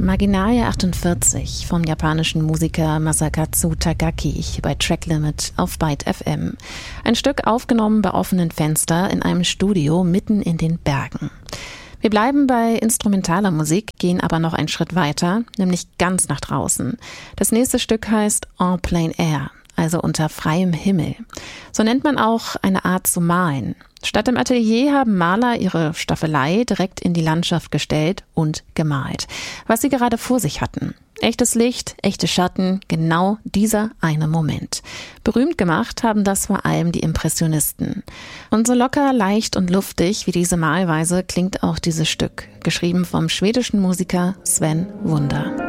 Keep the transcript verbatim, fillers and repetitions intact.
Maginaria achtundvierzig vom japanischen Musiker Masakatsu Takaki bei Tracklimit auf Byte F M. Ein Stück aufgenommen bei offenen Fenster in einem Studio mitten in den Bergen. Wir bleiben bei instrumentaler Musik, gehen aber noch einen Schritt weiter, nämlich ganz nach draußen. Das nächste Stück heißt En Plein Air, also unter freiem Himmel. So nennt man auch eine Art zu malen. Statt im Atelier haben Maler ihre Staffelei direkt in die Landschaft gestellt und gemalt, was sie gerade vor sich hatten. Echtes Licht, echte Schatten, genau dieser eine Moment. Berühmt gemacht haben das vor allem die Impressionisten. Und so locker, leicht und luftig wie diese Malweise klingt auch dieses Stück, geschrieben vom schwedischen Musiker Sven Wunder.